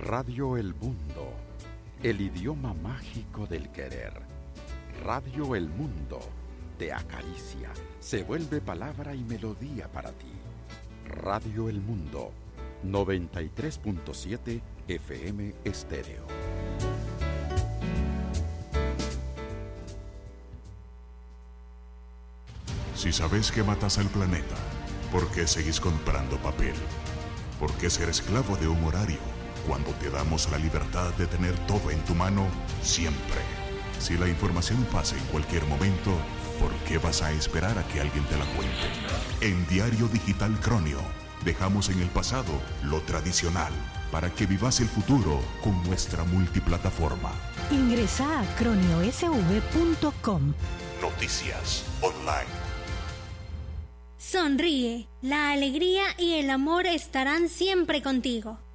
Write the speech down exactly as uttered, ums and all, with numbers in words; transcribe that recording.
Radio El Mundo, el idioma mágico del querer. Radio El Mundo te acaricia, se vuelve palabra y melodía para ti. Radio El Mundo, noventa y tres punto siete F M Estéreo. Si sabes que matas al planeta, ¿por qué seguís comprando papel? ¿Por qué ser esclavo de un horario cuando te damos la libertad de tener todo en tu mano siempre? Si la información pasa en cualquier momento, ¿por qué vas a esperar a que alguien te la cuente? En Diario Digital Cronio, dejamos en el pasado lo tradicional para que vivas el futuro con nuestra multiplataforma. Ingresa a cronio s v punto com. Noticias online. Sonríe, la alegría y el amor estarán siempre contigo.